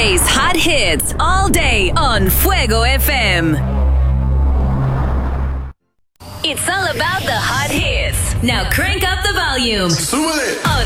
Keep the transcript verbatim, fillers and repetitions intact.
Today's hot hits all day on Fuego F M. It's all about the hot hits. Now crank up the volume. Súbele.